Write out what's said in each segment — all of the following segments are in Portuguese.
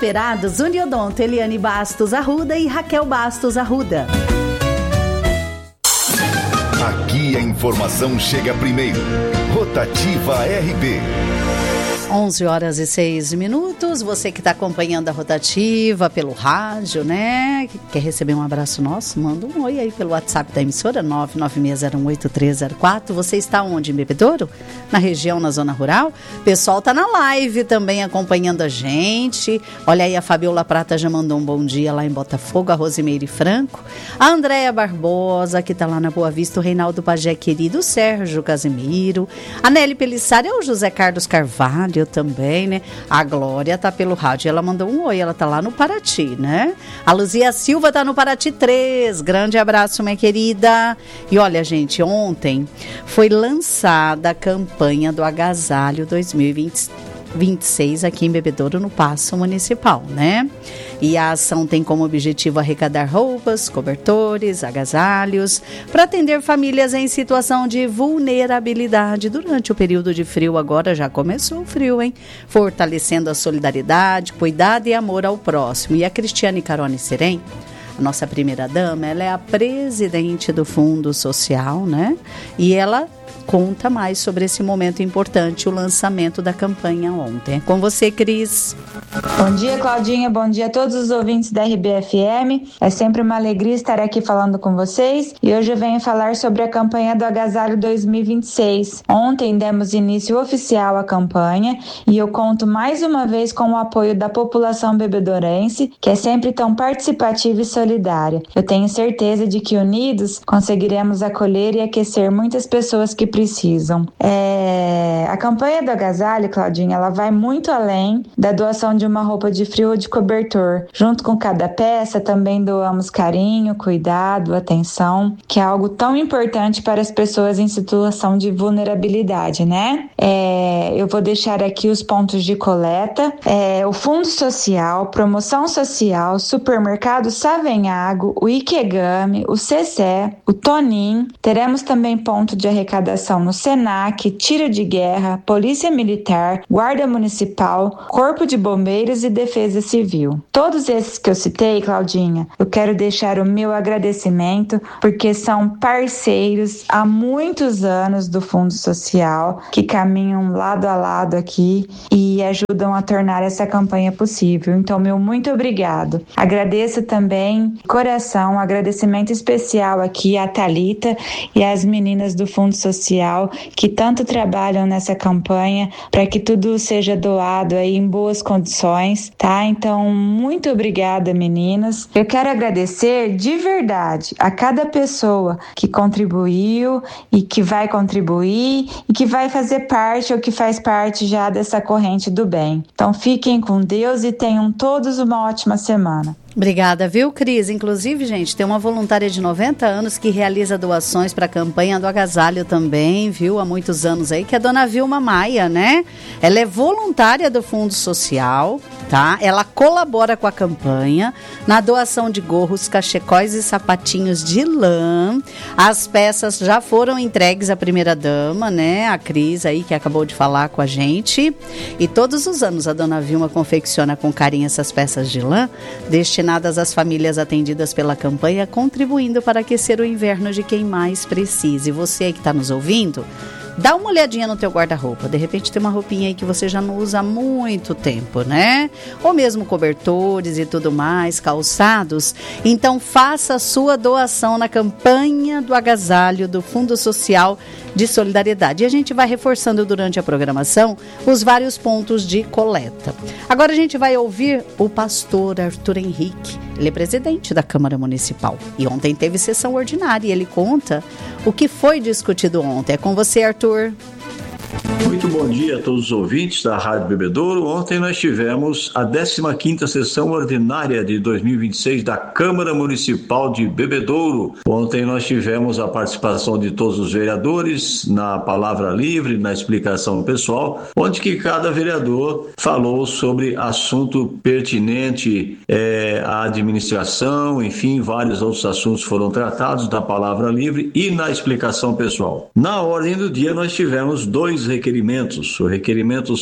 Cooperados, Uniodonto, Eliane Bastos Arruda e Raquel Bastos Arruda. Aqui a informação chega primeiro. Rotativa RB. 11h06. Você que está acompanhando a Rotativa pelo rádio, né? Quer receber um abraço nosso? Manda um oi aí pelo WhatsApp da emissora 996018304. Você está onde, em Bebedouro? Na região, na zona rural? O pessoal está na live também acompanhando a gente. Olha aí, a Fabiola Prata já mandou um bom dia lá em Botafogo, a Rosimeire Franco. A Andréia Barbosa, que está lá na Boa Vista, o Reinaldo Pajé querido, o Sérgio Casimiro. A Nelly Pelissari, o José Carlos Carvalho também, né? A Glória tá pelo rádio, ela mandou um oi, ela tá lá no Paraty, né? A Luzia Silva tá no Paraty 3, grande abraço, minha querida. E olha, gente, ontem foi lançada a campanha do Agasalho 2026 aqui em Bebedouro, no Paço Municipal, né? E a ação tem como objetivo arrecadar roupas, cobertores, agasalhos, para atender famílias em situação de vulnerabilidade durante o período de frio. Agora já começou o frio, hein? Fortalecendo a solidariedade, cuidado e amor ao próximo. E a Cristiane Carone Serem, a nossa primeira-dama, ela é a presidente do Fundo Social, né? E ela conta mais sobre esse momento importante, o lançamento da campanha ontem. É com você, Cris. Bom dia, Claudinha. Bom dia a todos os ouvintes da RBFM. É sempre uma alegria estar aqui falando com vocês. E hoje eu venho falar sobre a campanha do Agasalho 2026. Ontem demos início oficial à campanha e eu conto mais uma vez com o apoio da população bebedourense, que é sempre tão participativa e solidária. Eu tenho certeza de que unidos conseguiremos acolher e aquecer muitas pessoas que precisam. A campanha do agasalho, Claudinha, ela vai muito além da doação de uma roupa de frio ou de cobertor. Junto com cada peça, também doamos carinho, cuidado, atenção, que é algo tão importante para as pessoas em situação de vulnerabilidade, né? Eu vou deixar aqui os pontos de coleta. O Fundo Social, Promoção Social, Supermercado Savenhago, o Ikegami, o CC, o Tonin. Teremos também ponto de arrecadação no SENAC, Tiro de Guerra, Polícia Militar, Guarda Municipal, Corpo de Bombeiros e Defesa Civil. Todos esses que eu citei, Claudinha, eu quero deixar o meu agradecimento porque são parceiros há muitos anos do Fundo Social, que caminham lado a lado aqui e ajudam a tornar essa campanha possível. Então, meu muito obrigado. Agradeço também, coração, um agradecimento especial aqui à Thalita e às meninas do Fundo Social que tanto trabalham nessa campanha para que tudo seja doado aí em boas condições, tá? Então, muito obrigada, meninas. Eu quero agradecer de verdade a cada pessoa que contribuiu e que vai contribuir e que vai fazer parte ou que faz parte já dessa corrente do bem. Então, fiquem com Deus e tenham todos uma ótima semana. Obrigada, viu, Cris? Inclusive, gente, tem uma voluntária de 90 anos que realiza doações para a campanha do agasalho também, viu? Há muitos anos aí, que é a dona Vilma Maia, né? Ela é voluntária do Fundo Social, tá? Ela colabora com a campanha na doação de gorros, cachecóis e sapatinhos de lã. As peças já foram entregues à primeira-dama, né? A Cris aí, que acabou de falar com a gente. E todos os anos a dona Vilma confecciona com carinho essas peças de lã, destinadas às famílias atendidas pela campanha, contribuindo para aquecer o inverno de quem mais precisa. E você aí que está nos ouvindo, dá uma olhadinha no teu guarda-roupa. De repente tem uma roupinha aí que você já não usa há muito tempo, né? Ou mesmo cobertores e tudo mais, calçados. Então faça a sua doação na campanha do agasalho do Fundo Social de Solidariedade. E a gente vai reforçando durante a programação os vários pontos de coleta. Agora a gente vai ouvir o pastor Arthur Henrique. Ele é presidente da Câmara Municipal. E ontem teve sessão ordinária e ele conta o que foi discutido ontem. É com você, Arthur. Muito bom dia a todos os ouvintes da Rádio Bebedouro. Ontem nós tivemos a 15ª sessão ordinária de 2026 da Câmara Municipal de Bebedouro. Ontem nós tivemos a participação de todos os vereadores na palavra livre, na explicação pessoal, onde que cada vereador falou sobre assunto pertinente à administração, enfim, vários outros assuntos foram tratados na palavra livre e na explicação pessoal. Na ordem do dia nós tivemos 2 dois requerimentos. O requerimento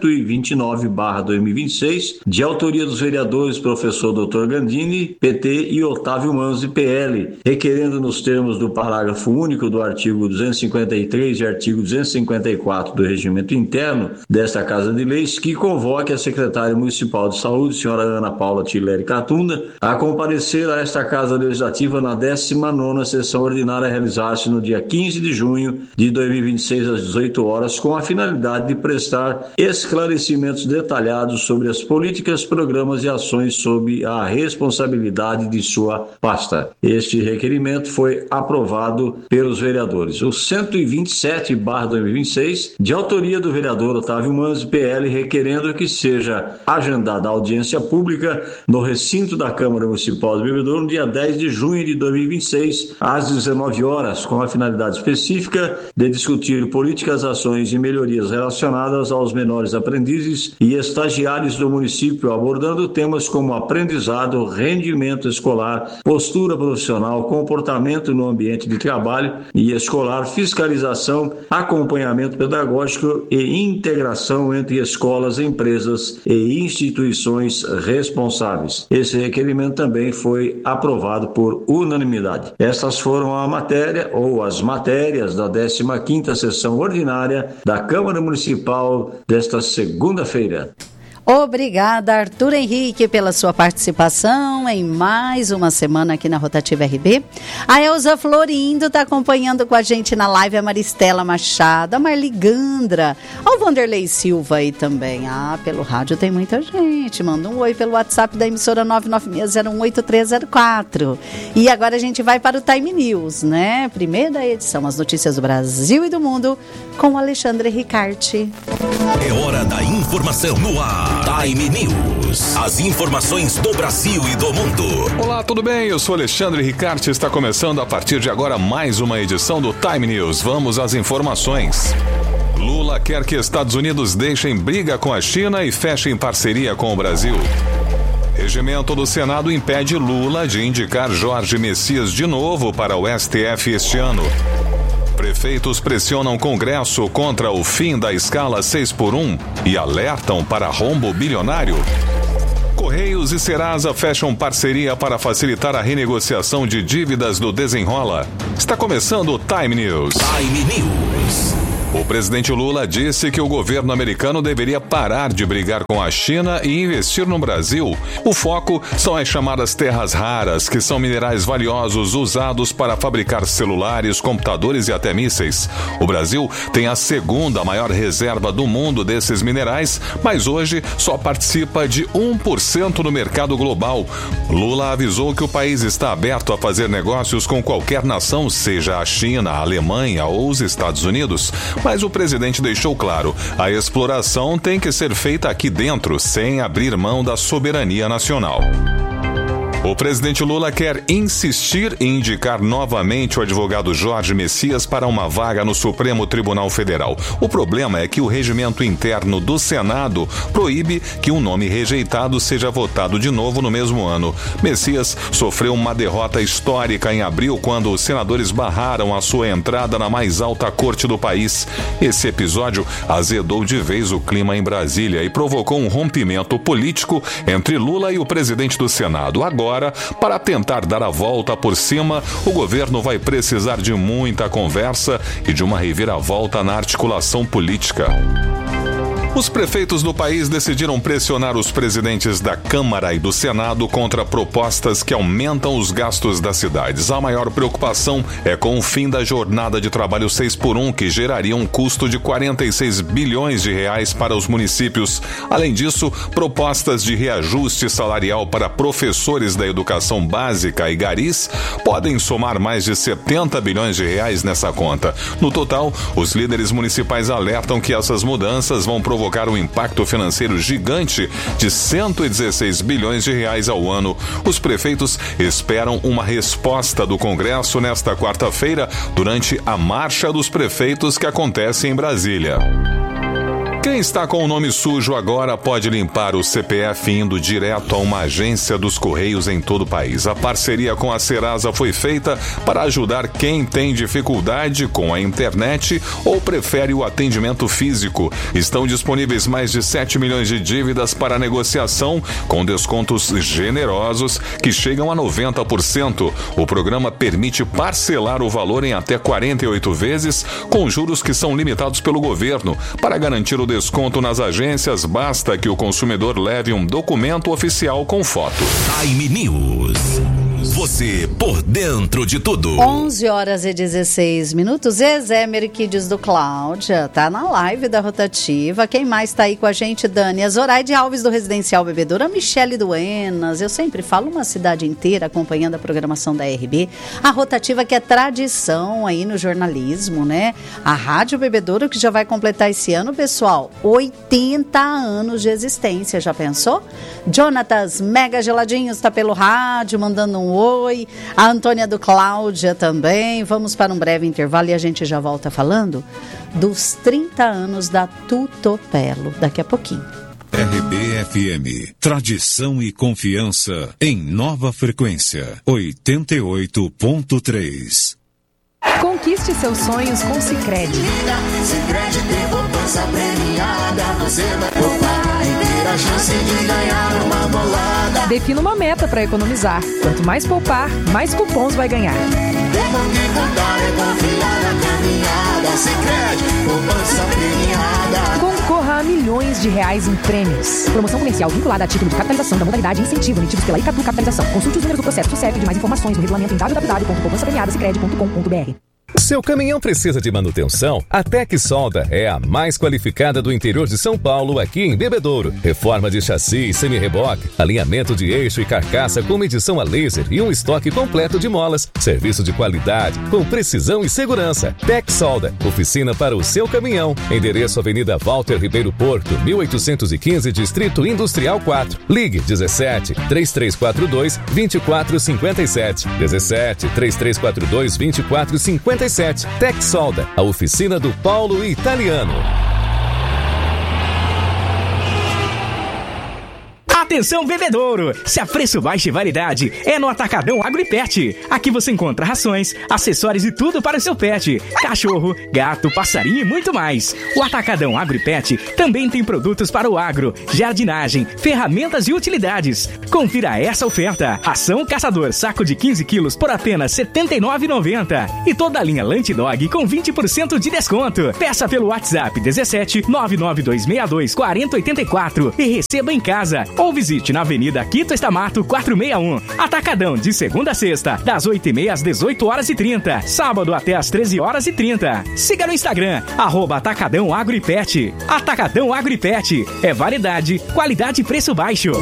129/2026, de autoria dos vereadores professor Dr. Gandini, PT, e Otávio Manzi, PL, requerendo nos termos do parágrafo único do artigo 253 e artigo 254 do Regimento Interno desta Casa de Leis, que convoque a secretária municipal de saúde, senhora Ana Paula Tileri Catunda, a comparecer a esta Casa Legislativa na 19ª sessão ordinária a realizar-se no dia 15 de junho de 2026 às 18 horas, com a finalidade de prestar esclarecimentos detalhados sobre as políticas, programas e ações sob a responsabilidade de sua pasta. Este requerimento foi aprovado pelos vereadores. O 127/2026, de autoria do vereador Otávio Manzi, PL, requerendo que seja agendada a audiência pública no recinto da Câmara Municipal de Bebedouro no dia 10 de junho de 2026, às 19 horas, com a finalidade específica de discutir políticas, ações e melhorias relacionadas aos menores aprendizes e estagiários do município, abordando temas como aprendizado, rendimento escolar, postura profissional, comportamento no ambiente de trabalho e escolar, fiscalização, acompanhamento pedagógico e integração entre escolas, empresas e instituições responsáveis. Esse requerimento também foi aprovado por unanimidade. Essas foram a matéria ou as matérias da 15ª sessão ordinária da Câmara Municipal desta segunda-feira. Obrigada, Arthur Henrique, pela sua participação em mais uma semana aqui na Rotativa RB. A Elza Florindo está acompanhando com a gente na live, a Maristela Machado, a Marli Gandra, ao Vanderlei Silva aí também. Pelo rádio tem muita gente. Manda um oi pelo WhatsApp da emissora 996018304. E agora a gente vai para o Time News, né? Primeira edição, as notícias do Brasil e do mundo, com o Alexandre Ricarte. É hora da informação no ar. Time News. As informações do Brasil e do mundo. Olá, tudo bem? Eu sou Alexandre Ricarte. Está começando a partir de agora mais uma edição do Time News. Vamos às informações. Lula quer que Estados Unidos deixem briga com a China e fechem parceria com o Brasil. Regimento do Senado impede Lula de indicar Jorge Messias de novo para o STF este ano. Prefeitos pressionam o Congresso contra o fim da escala 6x1 e alertam para rombo bilionário. Correios e Serasa fecham parceria para facilitar a renegociação de dívidas do Desenrola. Está começando o Time News. Time News. O presidente Lula disse que o governo americano deveria parar de brigar com a China e investir no Brasil. O foco são as chamadas terras raras, que são minerais valiosos usados para fabricar celulares, computadores e até mísseis. O Brasil tem a segunda maior reserva do mundo desses minerais, mas hoje só participa de 1% no mercado global. Lula avisou que o país está aberto a fazer negócios com qualquer nação, seja a China, a Alemanha ou os Estados Unidos. Mas o presidente deixou claro, a exploração tem que ser feita aqui dentro, sem abrir mão da soberania nacional. O presidente Lula quer insistir em indicar novamente o advogado Jorge Messias para uma vaga no Supremo Tribunal Federal. O problema é que o regimento interno do Senado proíbe que um nome rejeitado seja votado de novo no mesmo ano. Messias sofreu uma derrota histórica em abril, quando os senadores barraram a sua entrada na mais alta corte do país. Esse episódio azedou de vez o clima em Brasília e provocou um rompimento político entre Lula e o presidente do Senado. Agora, para tentar dar a volta por cima, o governo vai precisar de muita conversa e de uma reviravolta na articulação política. Os prefeitos do país decidiram pressionar os presidentes da Câmara e do Senado contra propostas que aumentam os gastos das cidades. A maior preocupação é com o fim da jornada de trabalho 6x1, que geraria um custo de 46 bilhões de reais para os municípios. Além disso, propostas de reajuste salarial para professores da educação básica e garis podem somar mais de 70 bilhões de reais nessa conta. No total, os líderes municipais alertam que essas mudanças vão provocar um impacto financeiro gigante de 116 bilhões de reais ao ano. Os prefeitos esperam uma resposta do Congresso nesta quarta-feira, durante a Marcha dos Prefeitos, que acontece em Brasília. Quem está com o nome sujo agora pode limpar o CPF indo direto a uma agência dos Correios em todo o país. A parceria com a Serasa foi feita para ajudar quem tem dificuldade com a internet ou prefere o atendimento físico. Estão disponíveis mais de 7 milhões de dívidas para negociação, com descontos generosos que chegam a 90%. O programa permite parcelar o valor em até 48 vezes, com juros que são limitados pelo governo. Para garantir o desconto nas agências, basta que o consumidor leve um documento oficial com foto. Time News. Você por dentro de tudo. 11h16. Zezé Merquides do Cláudia tá na live da Rotativa. Quem mais tá aí com a gente, Dani? A Zoraide Alves do Residencial Bebedouro, a Michele Duenas. Eu sempre falo uma cidade inteira acompanhando a programação da RB. A Rotativa, que é tradição aí no jornalismo, né? A Rádio Bebedouro, que já vai completar esse ano, pessoal, 80 anos de existência. Já pensou? Jonatas Mega Geladinhos tá pelo rádio, mandando um oi. A Antônia do Cláudia também. Vamos para um breve intervalo e a gente já volta falando dos 30 anos da Tutopelo daqui a pouquinho. RBFM, tradição e confiança em nova frequência, 88.3. Conquiste seus sonhos com Sicredi. Sicredi tem poupança premiada, você vai poupar e ter a chance de ganhar uma bolada. Defina uma meta para economizar. Quanto mais poupar, mais cupons vai ganhar. Temos que contar e confiar na caminhada. Sicredi, poupança premiada. Concorra a milhões de reais em prêmios. Promoção comercial vinculada a título de capitalização da modalidade incentivo emitidos pela Icatu Capitalização. Consulte os números do processo do CEP de mais informações no regulamento em www.poupançapremiadasicredi.com.br. Seu caminhão precisa de manutenção? A Tec Solda é a mais qualificada do interior de São Paulo, aqui em Bebedouro. Reforma de chassi e semi-reboque, alinhamento de eixo e carcaça com medição a laser e um estoque completo de molas. Serviço de qualidade, com precisão e segurança. Tec Solda, oficina para o seu caminhão. Endereço Avenida Walter Ribeiro Porto, 1815, Distrito Industrial 4. Ligue 17 3342 2457. 17 3342 2457. Tec Solda, a oficina do Paulo Italiano. Atenção, bebedouro! Se a preço baixo e variedade é no Atacadão Agro e Pet. Aqui você encontra rações, acessórios e tudo para o seu pet. Cachorro, gato, passarinho e muito mais. O Atacadão Agro e Pet também tem produtos para o agro, jardinagem, ferramentas e utilidades. Confira essa oferta. Ração Caçador, saco de 15 quilos por apenas R$ 79,90. E toda a linha Lunch Dog com 20% de desconto. Peça pelo WhatsApp 17 99262 4084 e receba em casa. Ou visite na Avenida Quito Estamato 461. Atacadão, de segunda a sexta, das 8h30 às 18h30. Sábado até às 13h30. Siga no Instagram, @Atacadão Agro e Pet. Atacadão Agro e Pet. É variedade, qualidade e preço baixo.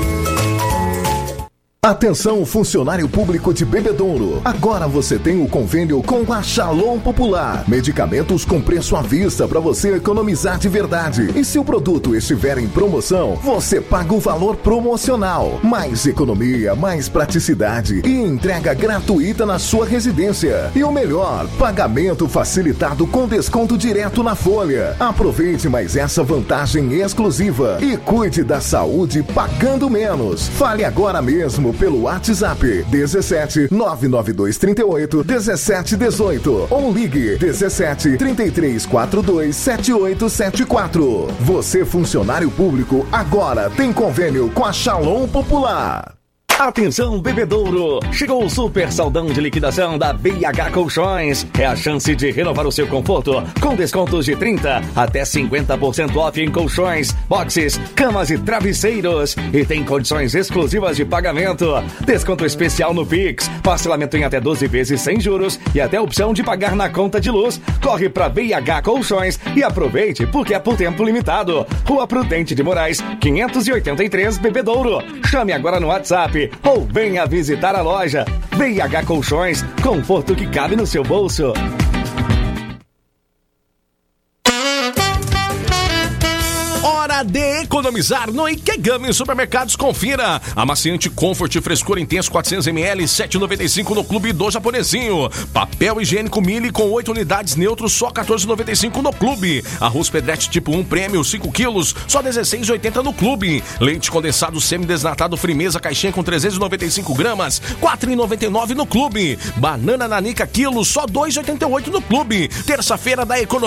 Atenção, funcionário público de Bebedouro. Agora você tem o convênio com a Shalom Popular. Medicamentos com preço à vista para você economizar de verdade. E se o produto estiver em promoção, você paga o valor promocional. Mais economia, mais praticidade e entrega gratuita na sua residência. E o melhor, pagamento facilitado com desconto direto na folha. Aproveite mais essa vantagem exclusiva e cuide da saúde pagando menos. Fale agora mesmo pelo WhatsApp 17 992 38 17 18 ou ligue 17 33 42 7874. Você, funcionário público, agora tem convênio com a Shalom Popular. Atenção, bebedouro! Chegou o super saldão de liquidação da BH Colchões. É a chance de renovar o seu conforto com descontos de 30% até 50% off em colchões, boxes, camas e travesseiros. E tem condições exclusivas de pagamento. Desconto especial no Pix, parcelamento em até 12 vezes sem juros e até opção de pagar na conta de luz. Corre pra BH Colchões e aproveite porque é por tempo limitado. Rua Prudente de Moraes, 583, Bebedouro. Chame agora no WhatsApp ou venha visitar a loja. BH Colchões, conforto que cabe no seu bolso. Hora Hora de economizar no Ikegami Supermercados. Confira. Amaciante Comfort Frescor Intenso 400ml, 7,95 no Clube do Japonesinho. Papel higiênico Mili com 8 unidades neutros, só 14,95 no Clube. Arroz Pedretti tipo 1 Prêmio, 5 quilos, só 16,80 no Clube. Leite condensado semidesnatado Frimeza, caixinha com 395 gramas, 4,99 no Clube. Banana Nanica quilo, só 2,88 no Clube. Terça-feira da economia